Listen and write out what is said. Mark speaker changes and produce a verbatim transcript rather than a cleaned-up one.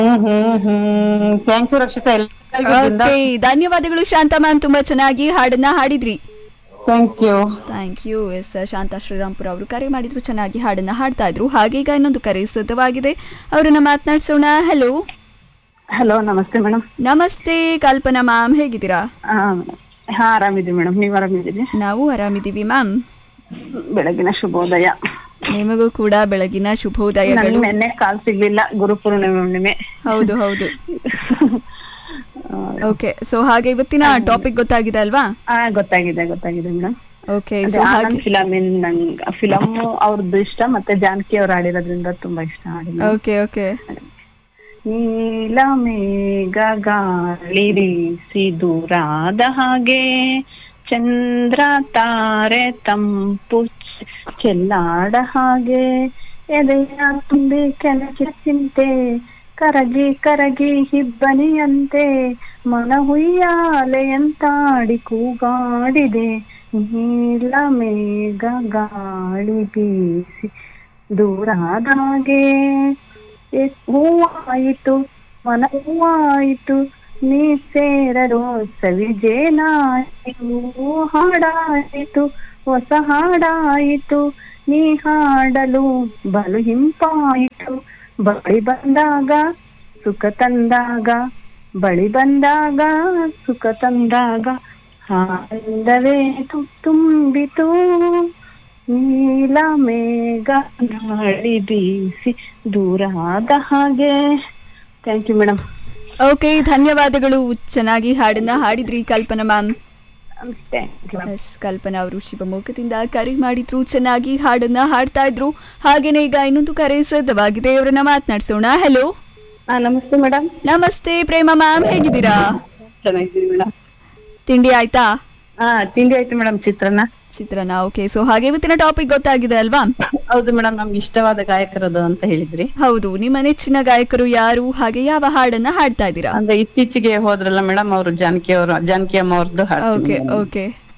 Speaker 1: Hmm hmm hmm thank you Rakshita, ಎಲ್ಲರಿಗೂ Brinda.
Speaker 2: Okay, ಧನ್ಯವಾದಗಳು Shanta ma'am, ತುಂಬಾ ಚೆನ್ನಾಗಿ ಹಾಡನ್ನ ಹಾಡಿದ್ರಿ.
Speaker 1: Thank you.
Speaker 2: Thank you. S, Shanta Srirampura ಅವರು ಕರೆ ಮಾಡಿದ್ರು, ಚೆನ್ನಾಗಿ ಹಾಡನ್ನ ಹಾಡ್ತಾ ಇದ್ರು. ಹಾಗೆ ಈಗ ಇನ್ನೊಂದು ಕರೆ ಸಿದ್ಧವಾಗಿದೆ, ಅವರನ್ನ ಮಾತನಾಡಿಸೋಣ. ಹಲೋ.
Speaker 3: ಹಲೋ, ನಮಸ್ತೆ ಮೇಡಮ್.
Speaker 2: ನಮಸ್ತೆ ಕಲ್ಪನಾ ಮ್ಯಾಮ್, ಹೇಗಿದ್ದೀರಾ?
Speaker 3: ಹಾ, ಆರಾಮಿದ್ದೀವಿ ಮೇಡಮ್, ನೀವು ಆರಾಮಿದ್ದೀರಿ?
Speaker 2: ನಾವು ಆರಾಮಿದ್ದೀವಿ ಮ್ಯಾಮ್.
Speaker 3: ಬೆಳಗಿನ ಶುಭೋದಯ.
Speaker 2: ನಿಮಗೂ ಕೂಡ ಬೆಳಗಿನ ಶುಭೋದಯಗಳು.
Speaker 3: ನೆನ್ನೆ ಕಾಲ್ ಸಿಗ್ಲಿಲ್ಲ, ಗುರುಪೂರ್ಣಿಮೆ ಹುಣ್ಣಿಮೆ.
Speaker 2: ಹೌದು ಹೌದು. ಓಕೆ, ಸೊ ಹಾಗೆ ಇವತ್ತಿನ ಟಾಪಿಕ್ ಗೊತ್ತಾಗಿದೆ ಅಲ್ವಾ?
Speaker 3: ಹಾ, ಗೊತ್ತಾಗಿದೆ ಗೊತ್ತಾಗಿದೆ ಮೇಡಮ್.
Speaker 2: ಓಕೆ, ಸೊ ಹಾಗೆ
Speaker 3: ಫಿಲಮ್ ನಂಗೆ ಫಿಲಮ್ ಅವ್ರದ್ದು ಇಷ್ಟ, ಮತ್ತೆ ಜಾನಕಿ ಅವ್ರು ಆಡಿರೋದ್ರಿಂದ ತುಂಬಾ ಇಷ್ಟ ಹಾಡು.
Speaker 2: Okay okay.
Speaker 3: ನೀಲ ಮೇಘ ಗಾಳಿ ಬೀಸಿ ದೂರಾದ ಹಾಗೆ, ಚಂದ್ರ ತಾರೆ ತಂಪು ಚೆಲ್ಲಾಡ ಹಾಗೆ, ಎದೆಯ ತುಂಬಿ ಕೆನಚಿನ ಚಿಂತೆ ಕರಗಿ ಕರಗಿ ಹಿಬ್ಬನಿಯಂತೆ, ಮನ ಹುಯ್ಯಾಲೆಯಂತಾಡಿ ಕೂಗಾಡಿದೆ. ನೀಲ ಮೇಘ ಗಾಳಿ ಬೀಸಿ ದೂರಾದ ಹಾಗೆ, ಹೂವಾಯಿತು ಮನ ಹೂವಾಯಿತು ನೀ ಸೇರಲು ಸವಿಜೇನಾಯಿತು, ಹಾಡಾಯಿತು ಹೊಸ ಹಾಡಾಯಿತು ನೀ ಹಾಡಲು ಬಲು ಹಿಂಪಾಯಿತು. ಬಳಿ ಬಂದಾಗ ಸುಖ ತಂದಾಗ, ಬಳಿ ಬಂದಾಗ ಸುಖ ತಂದಾಗ, ಆನಂದವೇ ತುಂಬಿತು. ನೀಲ ಮೇಘ ಗಾಳಿ ಬೀಸಿ ದೂರಾದ ಹಾಗೆ. Thank you madam.
Speaker 2: ಓಕೆ, ಧನ್ಯವಾದಗಳು. ಚೆನ್ನಾಗಿ ಹಾಡನ್ನ ಹಾಡಿದ್ರಿ ಕಲ್ಪನಾ ಮ್ಯಾಮ್. ಎಸ್, ಕಲ್ಪನಾ ಅವರು ಶಿವಮೊಗ್ಗದಿಂದ ಕರೆ ಮಾಡಿದ್ರು, ಚೆನ್ನಾಗಿ ಹಾಡನ್ನ ಹಾಡ್ತಾ ಇದ್ರು. ಹಾಗೇನೆ ಈಗ ಇನ್ನೊಂದು ಕರೆ ಸಿದ್ಧವಾಗಿದೆ, ಅವರನ್ನ ಮಾತನಾಡಿಸೋಣ. ಹಲೋ.
Speaker 3: ನಮಸ್ತೆ ಮೇಡಮ್.
Speaker 2: ನಮಸ್ತೆ ಪ್ರೇಮ ಮ್ಯಾಮ್, ಹೇಗಿದ್ದೀರಾ?
Speaker 3: ಚೆನ್ನಾಗಿದ್ದೀನಿ ಮೇಡಮ್.
Speaker 2: ತಿಂಡಿ ಆಯ್ತಾ?
Speaker 3: ಹಾ, ತಿಂಡಿ ಆಯ್ತು ಮೇಡಮ್, ಚಿತ್ರಾನ್ನ.
Speaker 2: ಚಿತ್ರಾನ್ನ. ಓಕೆ, ಸೊ ಹಾಗೆ ಇವತ್ತಿನ ಟಾಪಿಕ್ ಗೊತ್ತಾಗಿದೆ ಅಲ್ವಾ?
Speaker 3: ಹೌದು ಮೇಡಮ್, ನಮ್ಗೆ ಇಷ್ಟವಾದ ಗಾಯಕರದು ಅಂತ ಹೇಳಿದ್ರಿ.
Speaker 2: ಹೌದು, ನಿಮ್ಮ ನೆಚ್ಚಿನ ಗಾಯಕರು ಯಾರು, ಹಾಗೆ ಯಾವ ಹಾಡನ್ನ ಹಾಡ್ತಾ ಇದ್ದೀರಾ?
Speaker 3: ಅಂದ್ರೆ ಇತ್ತೀಚೆಗೆ ಹೋದ್ರಲ್ಲ ಮೇಡಮ್ ಅವರು, ಜಾನಕಿ ಅವರು, ಜಾನಕಿ ಅಮ್ಮ ಅವ್ರದ್ದು ಹಾಡು.
Speaker 2: Okay okay.